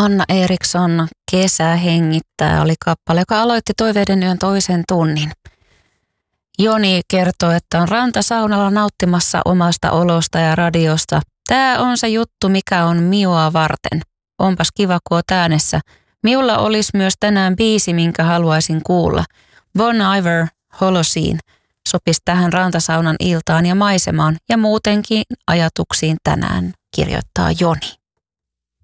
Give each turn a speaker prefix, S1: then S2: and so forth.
S1: Anna Eriksson, Kesä hengittää oli kappale, joka aloitti Toiveiden yön toisen tunnin. Joni kertoo, että on rantasaunalla nauttimassa omasta olosta ja radiosta. Tää on se juttu, mikä on Mioa varten. Onpas kiva, kun oot äänessä. Miulla olisi myös tänään biisi, minkä haluaisin kuulla. Bon Iver, Holocene. Sopisi tähän rantasaunan iltaan ja maisemaan ja muutenkin ajatuksiin tänään, kirjoittaa Joni.